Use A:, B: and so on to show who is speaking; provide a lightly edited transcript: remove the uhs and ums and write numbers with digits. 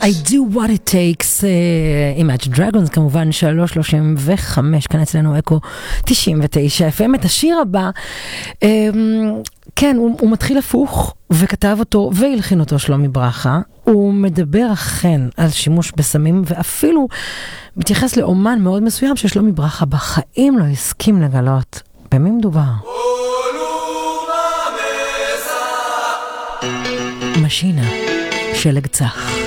A: I do what it takes, Imagine Dragons, כמובן 3:35, כאן אצלנו אקו 99 FM. את השיר הבא, כן, הוא מתחיל הפוך, וכתב אותו והלחין אותו שלומי ברכה. הוא מדבר אכן על שימוש בסמים, ואפילו מתייחס לאומן מאוד מסוים ששלומי ברכה בחיים לא הסכים לגלות. במי מדובר? משינה, שלג צח.